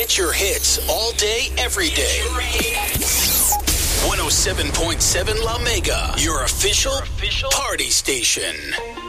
Get your hits all day, every day. 107.7 La Mega, your official party station.